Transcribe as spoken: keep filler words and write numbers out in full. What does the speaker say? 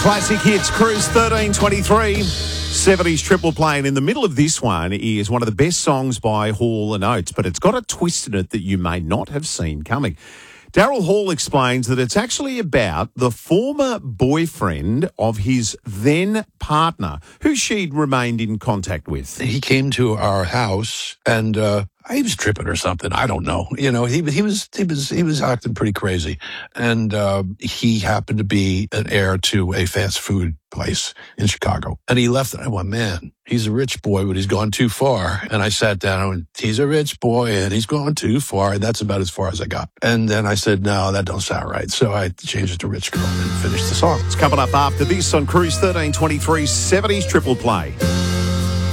Classic hits, Cruise thirteen twenty-three. seventies triple play, and in the middle of this one is one of the best songs by Hall and Oates, but it's got a twist in it that you may not have seen coming. Daryl Hall explains that it's actually about the former boyfriend of his then partner, who she'd remained in contact with. He came to our house and uh, he was tripping or something. I don't know. You know, he he was he was he was acting pretty crazy, and uh, he happened to be an heir to a fast food place in Chicago, and he left. And I went, man, he's a rich boy, but he's gone too far. And I sat down and went, he's a rich boy and he's gone too far. And that's about as far as I got. And then I said, no, that don't sound right. So I changed it to Rich Girl and finished the song. It's coming up after this on Cruise thirteen twenty-three seventies triple play.